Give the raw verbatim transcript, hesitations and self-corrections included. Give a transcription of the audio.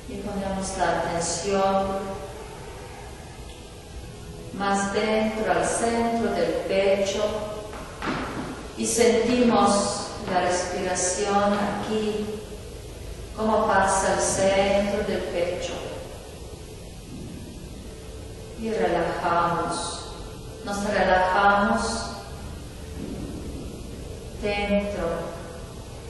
Y ponemos la atención más dentro, al centro del pecho, y sentimos la respiración aquí, cómo pasa al centro del pecho. Y relajamos, nos relajamos dentro